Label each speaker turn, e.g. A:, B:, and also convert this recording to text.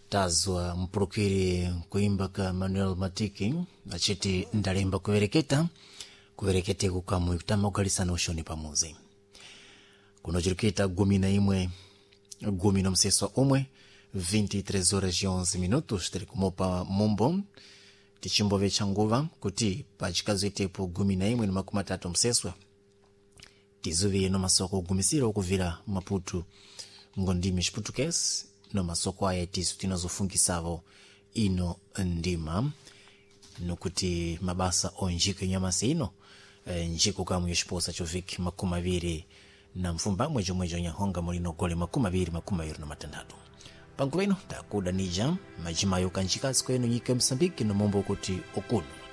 A: tazwa mpulukiri kuimba ka Manuel Matiki achiti ndalemba kuwerekete kukamwe kutama kugalisana ushoni pamuzi kuno chirikita 11 mseswa umwe 23 horas e 11 minutos tiri kumopa mumbo tichimbove changuva kuti pachikazo itepo 11:30 mseswa tizuviye no masoko gumisira okuvira Maputo ngondimi Chiputukesi no masoko aya tisu tinazofungisavo ino ndima nokuti mabasa onjiko nyamasi ino njiko kamwe yoshiposa choviki 20 na mfumba mwejo nyahonga mulino gole 20 pankuleno takuda nija majima yoka njikazi kwenu nyike Msambiki no mombo kuti okuno